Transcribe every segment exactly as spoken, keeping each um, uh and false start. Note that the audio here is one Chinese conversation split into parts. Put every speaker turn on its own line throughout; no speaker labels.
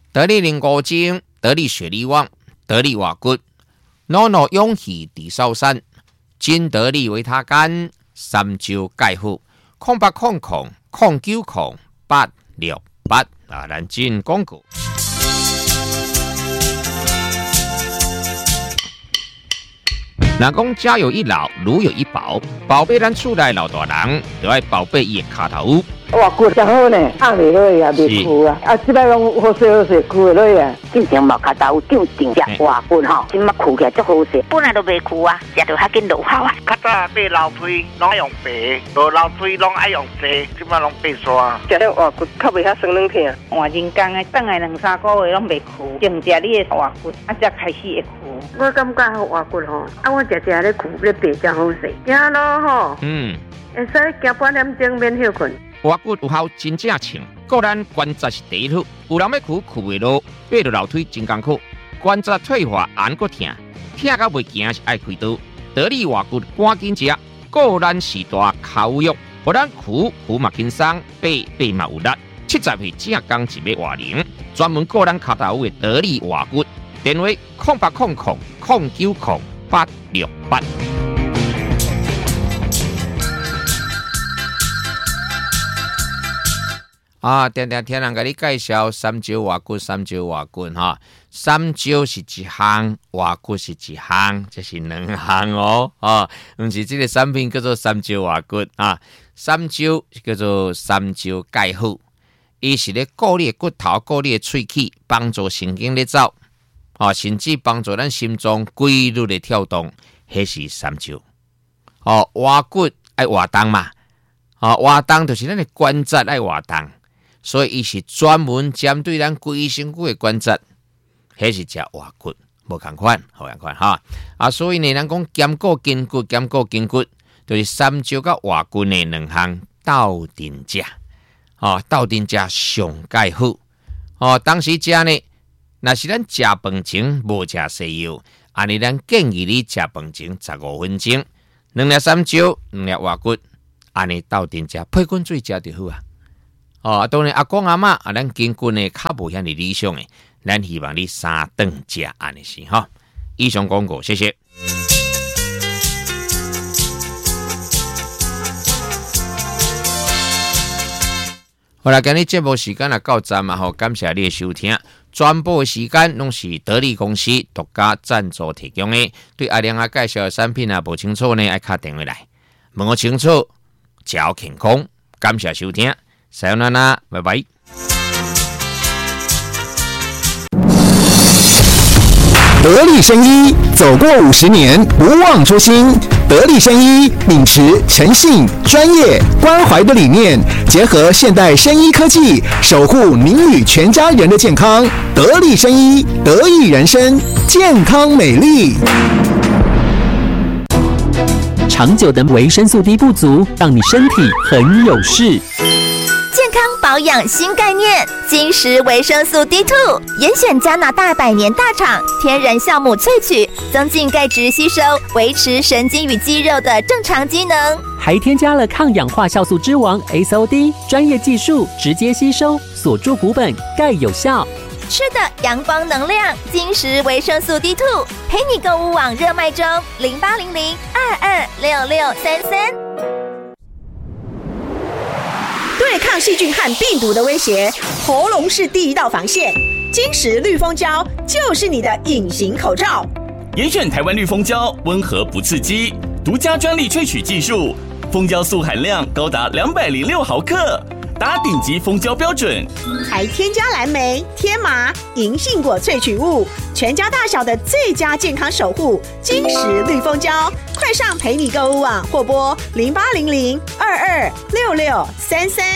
得力灵果精、得力雪力旺、得力瓦骨、诺诺勇气地少山、金得力维他干、三椒钙护、空八空空空九空八六八啊，咱进广告。若讲家有一老，如有一宝，宝贝咱厝内老大人，就要宝贝伊的脚头。
哇，骨真好呢，压袂落呀，袂枯啊！啊，即摆拢好势好势，枯会落呀。
进前毛脚头有定定只哇骨吼，今麦枯起来足好势，本来都袂枯啊，食着较紧落好啊。
较早买老腿拢用白，无老腿拢爱用细，即摆拢白刷。
食了哇骨较袂遐酸软疼。
换人工的，等来两三个月拢袂枯，净食你的哇骨，啊才开始会枯。
我感觉好哇骨吼，啊我食食咧枯咧白真好势，行咯吼。
嗯，
会使行半点钟免休困。
瓦骨有效真正强，个人关节是第一好。有人要苦苦袂落，爬到楼梯真艰苦，关节退化按个疼，疼到袂行是爱开刀。得力瓦骨赶紧食，个人是大口肉，互咱苦苦嘛轻松，爬爬嘛有力。七十岁正刚一尾瓦零，专门个人脚头的得力瓦骨，电话空八空空空九空八六八。啊，定定听人甲你介绍三椒瓦骨，三椒瓦骨哈，三椒是一项，瓦骨是一项，这是两项哦，啊，唔是这个产品叫做三椒瓦骨啊，三椒叫做三椒钙护，伊是咧固你的骨头、固你的喙齿，帮助神经咧走，啊，甚至帮助咱心脏规律的跳动，迄是三椒。哦，瓦骨爱活动嘛，啊，活动就是咱的关节爱活动。所以，伊是专门针对咱规身躯的关节，迄是食瓦骨，无同款，好同款哈。啊，所以呢，咱讲兼顾筋骨，兼顾筋骨，就是三椒甲瓦骨呢两项斗阵食，哦，斗阵食上介好。哦，当时食呢，若是咱食饭前无食西药，安尼咱建议你食饭前十五分钟，两粒三椒，两粒瓦骨，安尼斗阵食，配滚水食就好啊。哦，当然阿公阿嬷啊，咱筋骨呢较无遐尼理想诶，咱希望你三顿食安尼是哈。以上广告，谢谢。好啦，今日节目时间也到站嘛，吼，感谢你的收听。全部的时间拢是得力公司独家赞助提供的。对阿亮啊介绍的产品啊无清楚呢，爱打电话来问我清楚，照健康。感谢收听。さよなら，拜拜。
得力生医走过五十年，不忘初心。得力生医秉持诚信、专业、关怀的理念，结合现代生医科技，守护您与全家人的健康。得力生医，得益人生，健康美丽。
长久的维生素 D 不足，让你身体很有事。
健康保养新概念，金石维生素 D 二 严选加拿大百年大厂天然酵母萃取，增进钙质吸收，维持神经与肌肉的正常机能，
还添加了抗氧化酵素之王 S O D 专业技术，直接吸收锁住骨本，钙有效。
吃的阳光能量，金石维生素 D 二 陪你购物网热卖中，零八零零二二六六三三。
对抗细菌和病毒的威胁，喉咙是第一道防线。金石绿蜂胶就是你的隐形口罩。
严选台湾绿蜂胶，温和不刺激，独家专利萃取技术，蜂胶素含量高达两百零六毫克，达顶级蜂胶标准。
还添加蓝莓、天麻、银杏果萃取物，全家大小的最佳健康守护。金石绿蜂胶，快上陪你购物网或拨零八零零二二六六三三。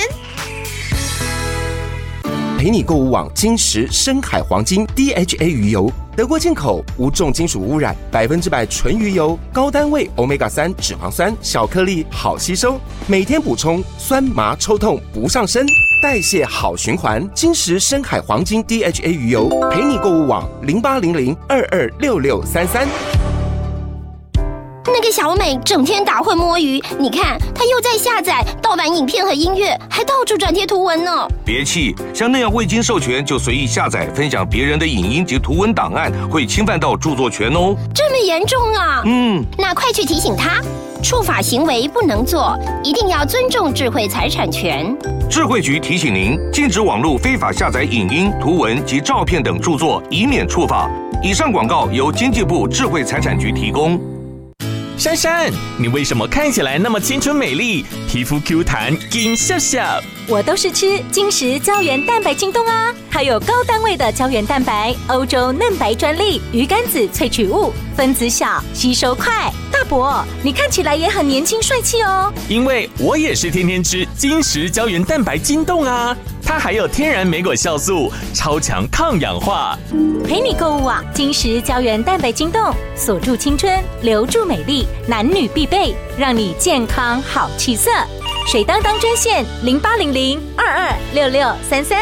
陪你购物网金石深海黄金 D H A 鱼油，德国进口，无重金属污染，百分之百纯鱼油，高单位 欧米伽三 脂肪酸，小颗粒，好吸收，每天补充，酸麻抽痛不上身，代谢好循环。金石深海黄金 D H A 鱼油，陪你购物网零八零零二二六六三三。
那个小美整天打混摸鱼，你看她又在下载盗版影片和音乐，还到处转贴图文呢。
别气，像那样未经授权就随意下载分享别人的影音及图文档案，会侵犯到著作权哦。
这么严重啊？
嗯，
那快去提醒她，触法行为不能做，一定要尊重智慧财产权。
智慧局提醒您，禁止网络非法下载影音、图文及照片等著作，以免触法。以上广告由经济部智慧财产局提供。
珊珊，你为什么看起来那么青春美丽，皮肤 Q 弹，金笑笑？
我都是吃金石胶原蛋白晶冻啊，它有高单位的胶原蛋白，欧洲嫩白专利，鱼肝子萃取物，分子小，吸收快。大伯，你看起来也很年轻帅气哦。
因为我也是天天吃金石胶原蛋白晶冻啊，它还有天然莓果酵素，超强抗氧化。
陪你购物啊，金石胶原蛋白晶冻，锁住青春，留住美丽，男女必备，让你健康好气色。水当当专线零八零零二二六六三三。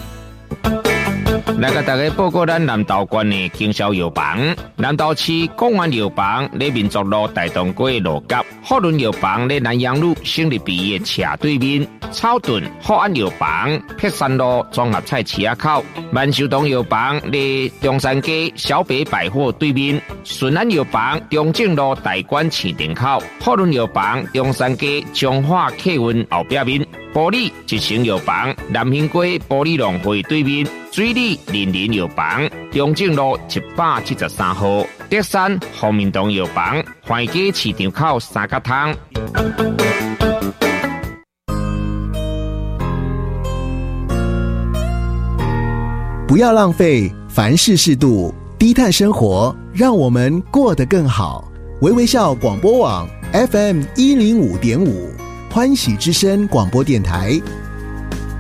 来给大家报告咱南投县的经销药房，南投市公安药房在民族路大东街路角，福伦药房在南阳路胜利比的斜对面，草屯福安药房碧山路综合菜市仔口，万寿堂药房在中山街小北百货对面，顺安药房中正路大馆市场口，福伦药房中山街中华客运后壁面。玻璃一层药房南兴街玻璃农会对面，水里林林药房中正路一百七十三号，德山福民堂药房环街市场口三角汤。
不要浪费，凡事适度，低碳生活，让我们过得更好。微微笑广播网 F M 一零五点五。欢喜之声广播电台